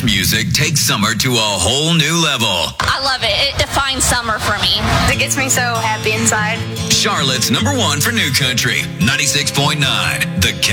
music takes summer to a whole new level. I love it. It defines summer for me. It gets me so happy inside. Charlotte's #1 for new country, 96.9. The